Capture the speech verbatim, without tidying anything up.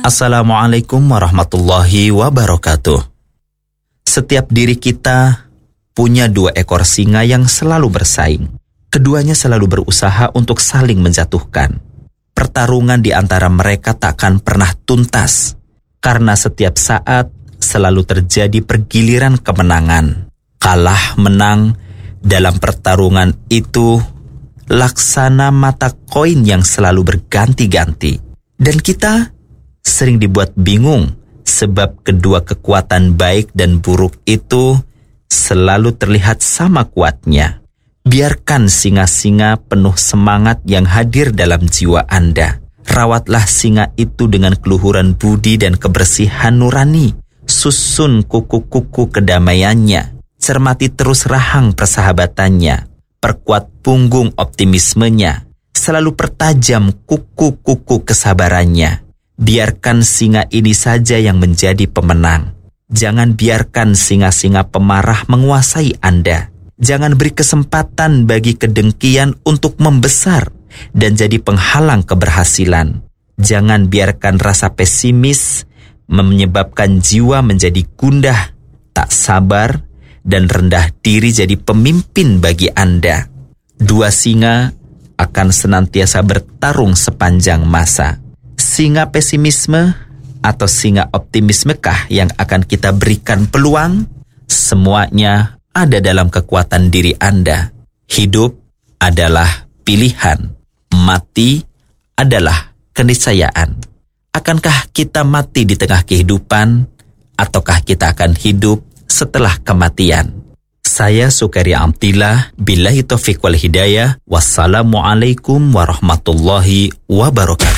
Assalamualaikum warahmatullahi wabarakatuh. Setiap diri kita punya dua ekor singa yang selalu bersaing. Keduanya selalu berusaha untuk saling menjatuhkan. Pertarungan di antara mereka takkan pernah tuntas, karena setiap saat selalu terjadi pergiliran kemenangan. Kalah menang dalam pertarungan itu laksana mata koin yang selalu berganti-ganti. Dan kita sering dibuat bingung sebab kedua kekuatan baik dan buruk itu selalu terlihat sama kuatnya. Biarkan singa-singa penuh semangat yang hadir dalam jiwa Anda. Rawatlah singa itu dengan keluhuran budi dan kebersihan nurani. Susun kuku-kuku kedamaiannya. Cermati terus rahang persahabatannya. Perkuat punggung optimismenya. Selalu pertajam kuku-kuku kesabarannya. Biarkan singa ini saja yang menjadi pemenang. Jangan biarkan singa-singa pemarah menguasai Anda. Jangan beri kesempatan bagi kedengkian untuk membesar dan jadi penghalang keberhasilan. Jangan biarkan rasa pesimis menyebabkan jiwa menjadi gundah, tak sabar, dan rendah diri jadi pemimpin bagi Anda. Dua singa akan senantiasa bertarung sepanjang masa. Singa pesimisme atau singa optimismekah yang akan kita berikan peluang? Semuanya ada dalam kekuatan diri Anda. Hidup adalah pilihan. Mati adalah keniscayaan. Akankah kita mati di tengah kehidupan, ataukah kita akan hidup setelah kematian? Saya Sukaria Amtillah, billahi taufiq wal hidayah. Wassalamualaikum warahmatullahi wabarakatuh.